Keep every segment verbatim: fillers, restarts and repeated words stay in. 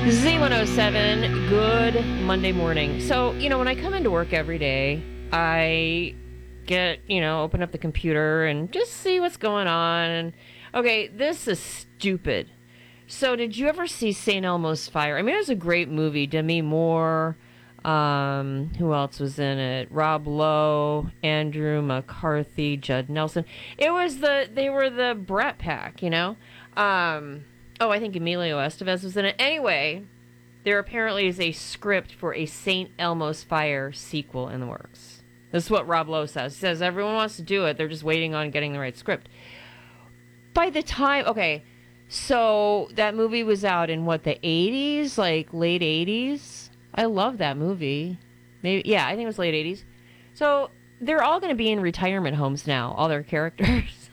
Z one oh seven, good Monday morning. So, you know, when I come into work every day, I get, you know, open up the computer and just see what's going on. And, okay, this is stupid. So, did you ever see Saint Elmo's Fire? I mean, it was a great movie. Demi Moore, um, who else was in it? Rob Lowe, Andrew McCarthy, Judd Nelson. It was the, they were the Brat Pack, you know? Um... Oh, I think Emilio Estevez was in it. Anyway, there apparently is a script for a Saint Elmo's Fire sequel in the works. This is what Rob Lowe says. He says everyone wants to do it. They're just waiting on getting the right script. By the time... Okay, so that movie was out in, what, the eighties? Like, late eighties? I love that movie. Maybe, yeah, I think it was late eighties. So they're all going to be in retirement homes now, all their characters.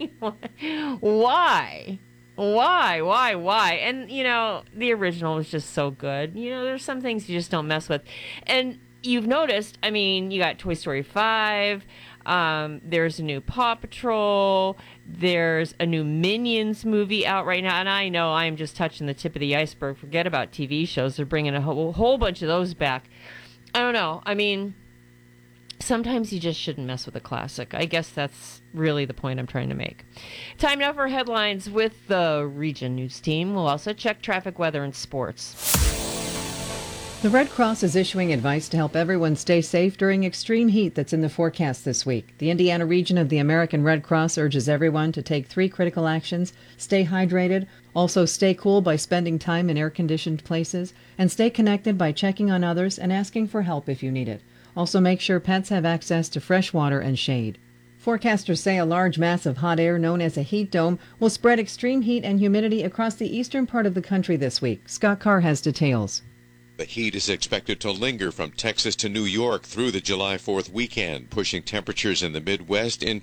Why? Why, why, why? And, you know, the original was just so good. You know, there's some things you just don't mess with. And you've noticed, I mean, you got Toy Story five, um, there's a new Paw Patrol, there's a new Minions movie out right now, and I know I'm just touching the tip of the iceberg. Forget about T V shows. They're bringing a whole, whole bunch of those back. I don't know. I mean, sometimes you just shouldn't mess with a classic. I guess that's really the point I'm trying to make. Time now for headlines with the Region News team. We'll also check traffic, weather, and sports. The Red Cross is issuing advice to help everyone stay safe during extreme heat that's in the forecast this week. The Indiana region of the American Red Cross urges everyone to take three critical actions: stay hydrated, also stay cool by spending time in air-conditioned places, and stay connected by checking on others and asking for help if you need it. Also, make sure pets have access to fresh water and shade. Forecasters say a large mass of hot air known as a heat dome will spread extreme heat and humidity across the eastern part of the country this week. Scott Carr has details. The heat is expected to linger from Texas to New York through the July fourth weekend, pushing temperatures in the Midwest into